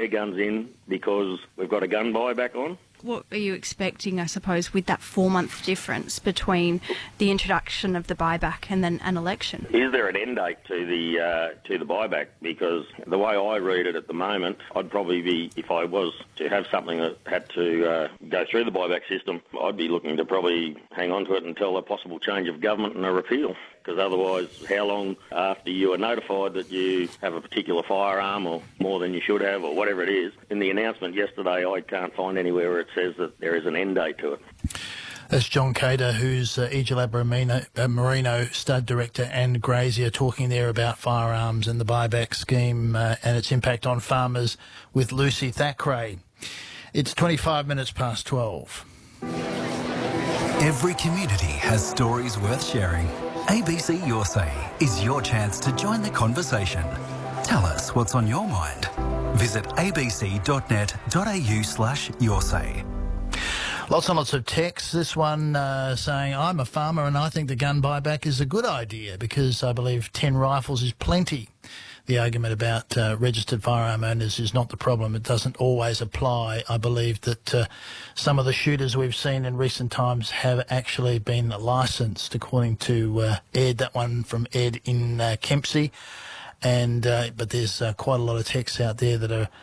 air guns in because we've got a gun buyback on. What are you expecting, I suppose, with that 4-month difference between the introduction of the buyback and then an election? Is there an end date to the buyback? Because the way I read it at the moment, I'd probably be, if I was to have something that had to go through the buyback system, I'd be looking to probably hang on to it until a possible change of government and a repeal. Because otherwise, how long after you are notified that you have a particular firearm or more than you should have or whatever it is? In the announcement yesterday, I can't find anywhere where it says that there is an end date to it. That's John Cater, who's Egil Merino stud director and grazier, talking there about firearms and the buyback scheme and its impact on farmers with Lucy Thackeray. It's 25 minutes past 12. Every community has stories worth sharing. ABC Your Say is your chance to join the conversation. Tell us what's on your mind. Visit abc.net.au/yoursay. Lots and lots of texts. This one saying, I'm a farmer and I think the gun buyback is a good idea because I believe 10 rifles is plenty. The argument about registered firearm owners is not the problem. It doesn't always apply. I believe that some of the shooters we've seen in recent times have actually been licensed, according to Ed, that one from Ed in Kempsey. And but there's quite a lot of texts out there that are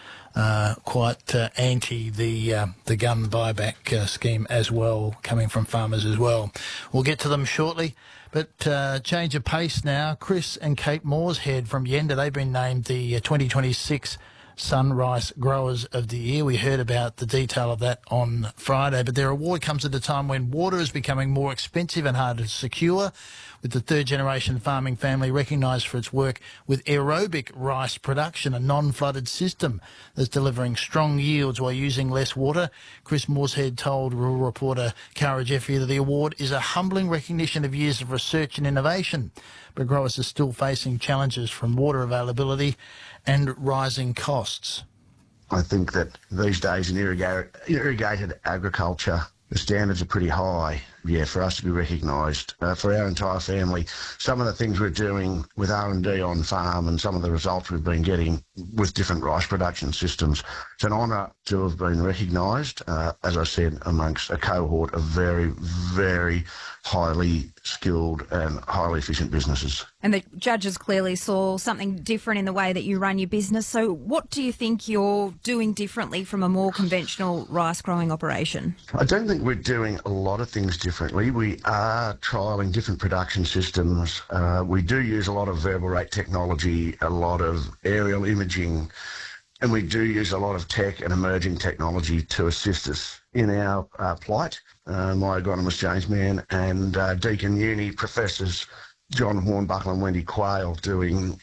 quite anti the gun buyback scheme as well, coming from farmers as well. We'll get to them shortly. But change of pace now. Chris and Kate Mooreshead from Yenda, they've been named the 2026 Sunrise Growers of the Year. We heard about the detail of that on Friday, but their award comes at a time when water is becoming more expensive and harder to secure, with the third-generation farming family recognised for its work with aerobic rice production, a non-flooded system that's delivering strong yields while using less water. Chris Mooreshead told rural reporter Cara Jeffrey that the award is a humbling recognition of years of research and innovation, but growers are still facing challenges from water availability and rising costs. I think that these days in irrigated agriculture, the standards are pretty high. Yeah, for us to be recognised, for our entire family, some of the things we're doing with R&D on farm and some of the results we've been getting with different rice production systems, it's an honour to have been recognised, as I said, amongst a cohort of very, very highly skilled and highly efficient businesses. And the judges clearly saw something different in the way that you run your business. So what do you think you're doing differently from a more conventional rice growing operation? I don't think we're doing a lot of things differently. We are trialling different production systems. We do use a lot of variable rate technology, a lot of aerial imaging, and we do use a lot of tech and emerging technology to assist us in our plight. My agronomist James Mann and Deakin Uni professors John Hornbuckle and Wendy Quayle doing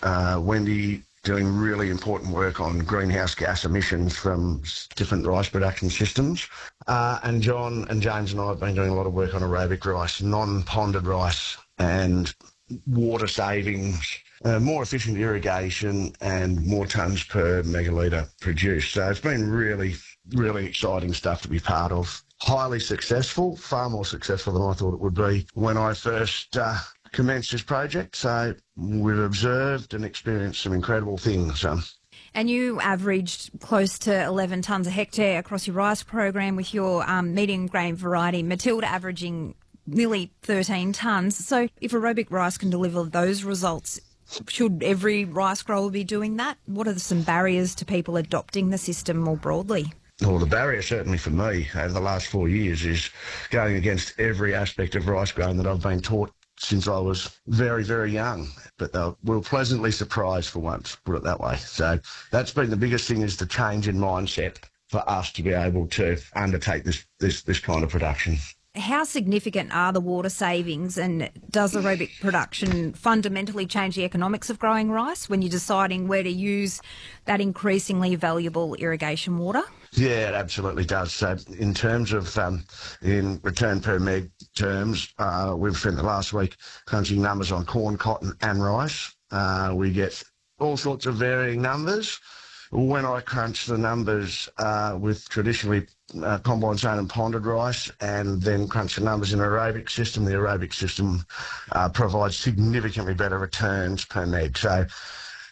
really important work on greenhouse gas emissions from different rice production systems. And John and James and I have been doing a lot of work on aerobic rice, non-ponded rice, and water savings, more efficient irrigation and more tonnes per megalitre produced. So it's been really, really exciting stuff to be part of. Highly successful, far more successful than I thought it would be when I first commenced this project. So we've observed and experienced some incredible things. And you averaged close to 11 tonnes a hectare across your rice program with your medium grain variety, Matilda, averaging nearly 13 tonnes. So if aerobic rice can deliver those results, should every rice grower be doing that? What are some barriers to people adopting the system more broadly? Well, the barrier certainly for me over the last 4 years is going against every aspect of rice growing that I've been taught since I was very, very young. But we were pleasantly surprised for once, put it that way. So that's been the biggest thing, is the change in mindset for us to be able to undertake this kind of production. How significant are the water savings, and does aerobic production fundamentally change the economics of growing rice when you're deciding where to use that increasingly valuable irrigation water? Yeah, it absolutely does. So in terms of in return per meg terms, we've spent the last week crunching numbers on corn, cotton and rice. We get all sorts of varying numbers. When I crunch the numbers with traditionally combine sown and ponded rice, and then crunch the numbers in an aerobic system, the aerobic system provides significantly better returns per meg. So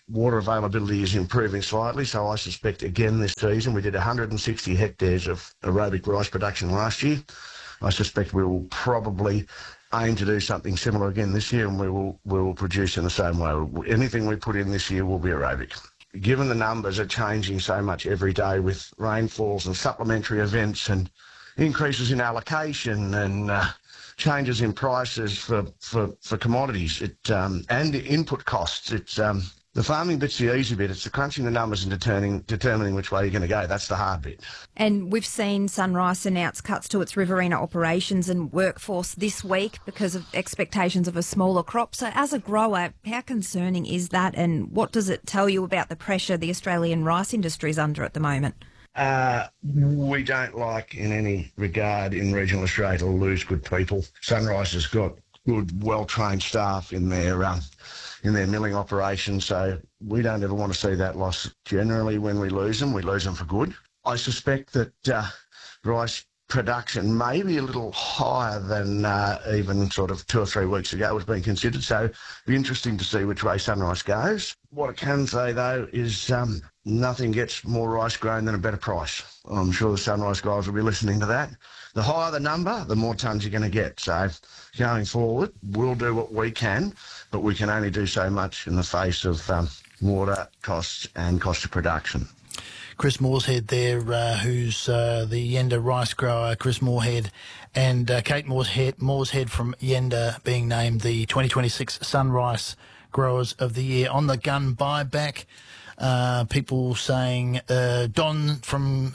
water availability is improving slightly, so I suspect again this season, we did 160 hectares of aerobic rice production last year. I suspect we will probably aim to do something similar again this year, and we will produce in the same way. Anything we put in this year will be aerobic. Given the numbers are changing so much every day with rainfalls and supplementary events and increases in allocation and changes in prices for commodities and input costs, the farming bit's the easy bit. It's the crunching the numbers and determining which way you're going to go. That's the hard bit. And we've seen Sunrise announce cuts to its Riverina operations and workforce this week because of expectations of a smaller crop. So as a grower, how concerning is that, and what does it tell you about the pressure the Australian rice industry is under at the moment? We don't like in any regard in regional Australia to lose good people. Sunrise has got good, well-trained staff in their milling operations, so we don't ever want to see that loss. Generally, when we lose them for good. I suspect that rice production may be a little higher than even sort of 2 or 3 weeks ago was being considered, so it'll be interesting to see which way Sunrise goes. What I can say, though, is nothing gets more rice grown than a better price. I'm sure the Sunrise guys will be listening to that. The higher the number, the more tonnes you're going to get. So going forward, we'll do what we can, but we can only do so much in the face of water costs and cost of production. Chris Morshead there, who's the Yenda rice grower, Chris Morshead, and Kate Morshead from Yenda being named the 2026 Sunrise Growers of the Year. On the gun buyback, people saying, Don has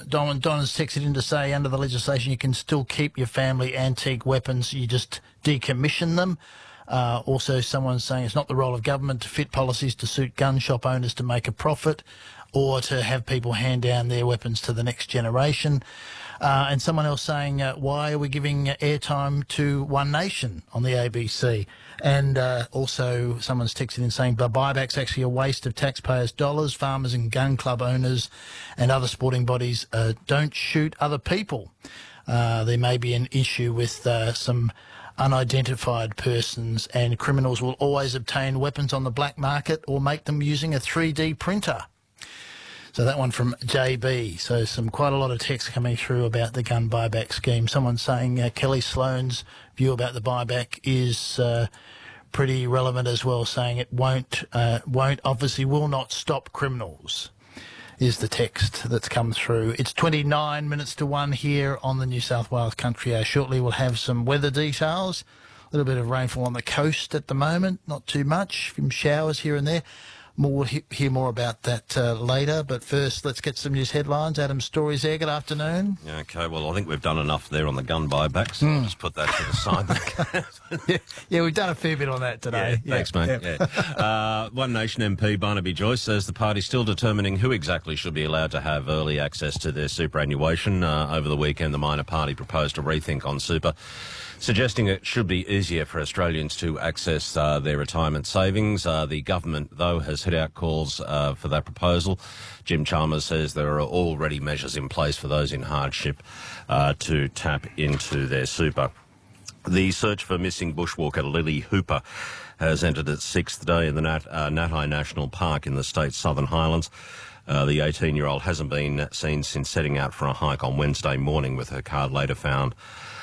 texted in to say under the legislation you can still keep your family antique weapons, you just decommission them. Also someone saying it's not the role of government to fit policies to suit gun shop owners to make a profit or to have people hand down their weapons to the next generation. And someone else saying, why are we giving airtime to One Nation on the ABC? And also someone's texted in saying, the buyback's actually a waste of taxpayers' dollars. Farmers and gun club owners and other sporting bodies don't shoot other people. There may be an issue with some unidentified persons, and criminals will always obtain weapons on the black market or make them using a 3D printer. So that one from JB. So quite a lot of text coming through about the gun buyback scheme. Someone saying Kelly Sloan's view about the buyback is pretty relevant as well, saying it obviously will not stop criminals, is the text that's come through. It's 29 minutes to 1 here on the New South Wales Country Hour. Shortly we'll have some weather details. A little bit of rainfall on the coast at the moment, not too much, from showers here and there. We'll hear more about that later, but first let's get some news headlines. Adam Story's there. Good afternoon. Yeah, okay, well, I think we've done enough there on the gun buyback, so I'll just put that to the side. yeah, we've done a fair bit on that today. Yeah, thanks, mate. Yeah. One Nation MP Barnaby Joyce says the party's still determining who exactly should be allowed to have early access to their superannuation. Over the weekend, the minor party proposed a rethink on super, suggesting it should be easier for Australians to access their retirement savings. The government, though, has hit out calls for that proposal. Jim Chalmers says there are already measures in place for those in hardship to tap into their super. The search for missing bushwalker Lily Hooper has entered its 6th day in the Natai National Park in the state's Southern Highlands. The 18-year-old hasn't been seen since setting out for a hike on Wednesday morning, with her car later found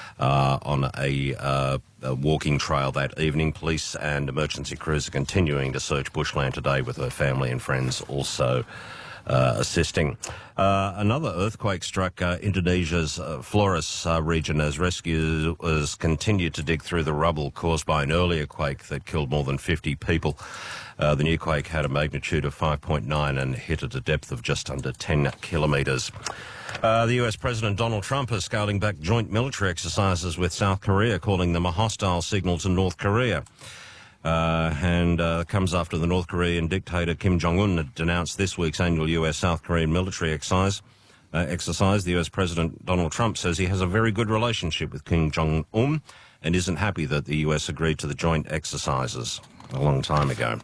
on a walking trail that evening. Police and emergency crews are continuing to search bushland today, with her family and friends also assisting. Another earthquake struck Indonesia's Flores region as rescuers continued to dig through the rubble caused by an earlier quake that killed more than 50 people. The new quake had a magnitude of 5.9 and hit at a depth of just under 10 kilometres. The US President Donald Trump is scaling back joint military exercises with South Korea, calling them a hostile signal to North Korea. And comes after the North Korean dictator Kim Jong-un had denounced this week's annual US-South Korean military exercise. The US President Donald Trump says he has a very good relationship with Kim Jong-un and isn't happy that the US agreed to the joint exercises a long time ago.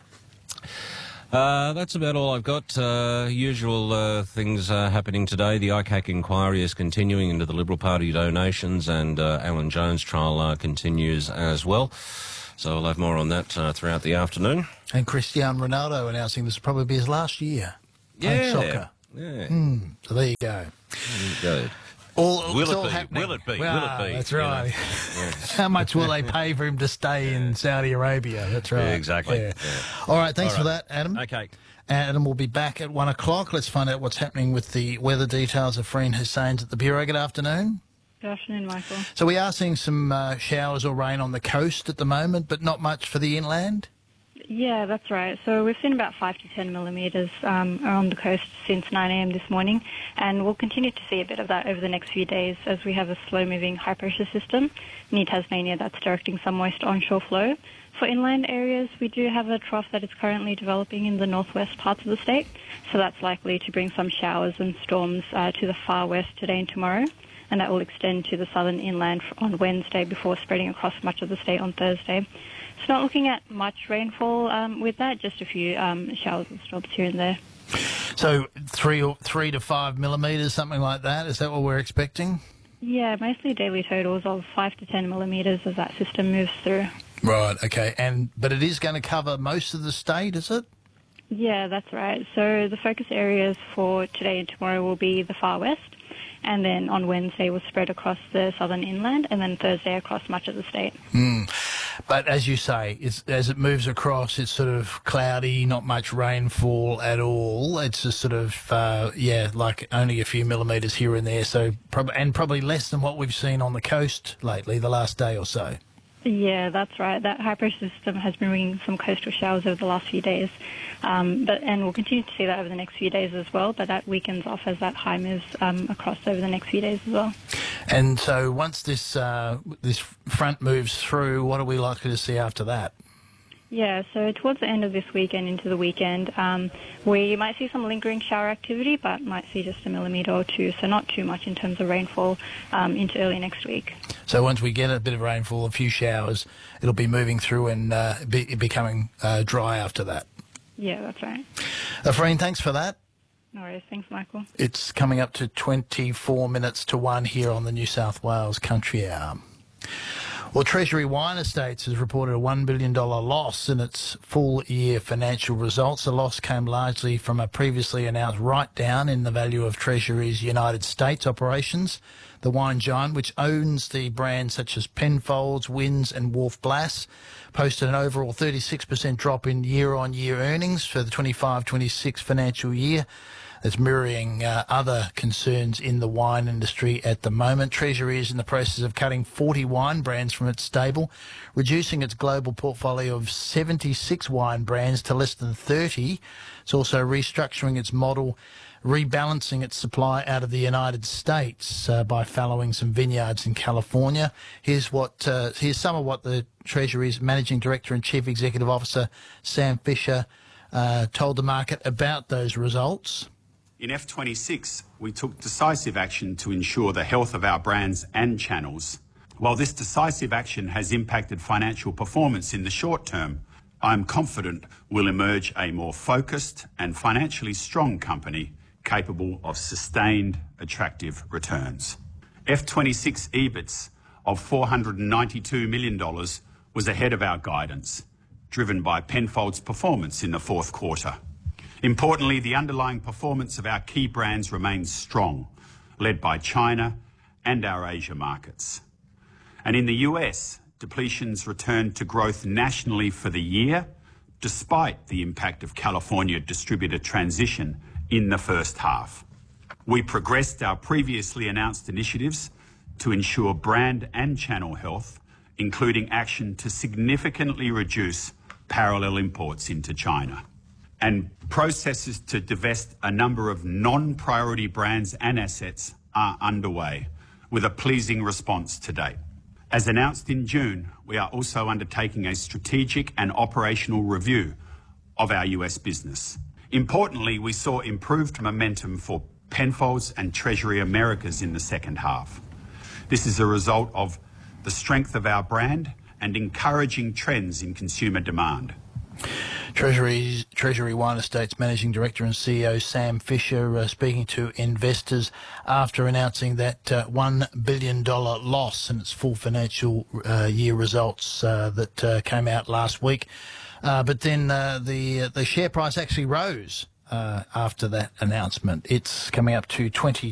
That's about all I've got. Usual things happening today. The ICAC inquiry is continuing into the Liberal Party donations, and Alan Jones trial continues as well. So we'll have more on that throughout the afternoon. And Cristiano Ronaldo announcing this will probably be his last year playing soccer. Yeah. So there you go. Good. It's all happening. Will it be? Well, Will it be? That's right. Yes. How much will they pay for him to stay in Saudi Arabia? That's right. Yeah, exactly. Yeah. Yeah. All right, thanks All for right. that, Adam. Okay. Adam will be back at 1 o'clock. Let's find out what's happening with the weather details of Freen Hussein's at the Bureau. Good afternoon. Good afternoon, Michael. So we are seeing some showers or rain on the coast at the moment, but not much for the inland? Yeah, that's right. So we've seen about 5 to 10 millimetres on the coast since 9 a.m. this morning, and we'll continue to see a bit of that over the next few days as we have a slow-moving high-pressure system near Tasmania that's directing some moist onshore flow. For inland areas, we do have a trough that is currently developing in the northwest parts of the state, so that's likely to bring some showers and storms to the far west today and tomorrow, and that will extend to the southern inland on Wednesday before spreading across much of the state on Thursday. It's not looking at much rainfall with that, just a few showers and storms here and there. So 3 to 5 millimetres, something like that. Is that what we're expecting? Yeah, mostly daily totals of 5 to 10 millimetres as that system moves through. Right, okay. But it is going to cover most of the state, is it? Yeah, that's right. So the focus areas for today and tomorrow will be the far west, and then on Wednesday will spread across the southern inland, and then Thursday across much of the state. But as you say, as it moves across, it's sort of cloudy, not much rainfall at all. It's just sort of, like only a few millimetres here and there, so probably less than what we've seen on the coast lately, the last day or so. Yeah, that's right. That high-pressure system has been bringing some coastal showers over the last few days, and we'll continue to see that over the next few days as well, but that weakens off as that high moves across over the next few days as well. And so once this front moves through, what are we likely to see after that? Yeah, so towards the end of this weekend into the weekend, we might see some lingering shower activity, but might see just a millimetre or two, so not too much in terms of rainfall into early next week. So once we get a bit of rainfall, a few showers, it'll be moving through and becoming dry after that. Yeah, that's right. Freen, thanks for that. No worries. Thanks, Michael. It's coming up to 24 minutes to 1 here on the New South Wales Country Hour. Well, Treasury Wine Estates has reported a $1 billion loss in its full-year financial results. The loss came largely from a previously announced write-down in the value of Treasury's United States operations. The wine giant, which owns the brands such as Penfolds, Wynns and Wharf Blass, posted an overall 36% drop in year-on-year earnings for the 25-26 financial year. That's mirroring other concerns in the wine industry at the moment. Treasury is in the process of cutting 40 wine brands from its stable, reducing its global portfolio of 76 wine brands to less than 30. It's also restructuring its model, rebalancing its supply out of the United States by fallowing some vineyards in California. Here's some of what the Treasury's Managing Director and Chief Executive Officer, Sam Fisher, told the market about those results. In F26, we took decisive action to ensure the health of our brands and channels. While this decisive action has impacted financial performance in the short term, I am confident we'll emerge a more focused and financially strong company capable of sustained, attractive returns. F26 EBITS of $492 million was ahead of our guidance, driven by Penfolds' performance in the fourth quarter. Importantly, the underlying performance of our key brands remains strong, led by China and our Asia markets. And in the US, depletions returned to growth nationally for the year, despite the impact of California distributor transition in the first half. We progressed our previously announced initiatives to ensure brand and channel health, including action to significantly reduce parallel imports into China. And processes to divest a number of non-priority brands and assets are underway, with a pleasing response to date. As announced in June, we are also undertaking a strategic and operational review of our US business. Importantly, we saw improved momentum for Penfolds and Treasury Americas in the second half. This is a result of the strength of our brand and encouraging trends in consumer demand. Treasury Wine Estates Managing Director and CEO Sam Fisher speaking to investors after announcing that $1 billion loss in its full financial year results that came out last week. But then the share price actually rose after that announcement. It's coming up to 20.